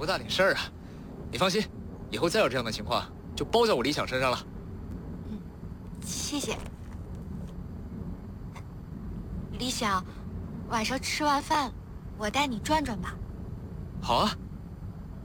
多大点事儿啊！你放心，以后再有这样的情况，就包在我李想身上了。 嗯，谢谢。李想，晚上吃完饭，我带你转转吧。 好啊。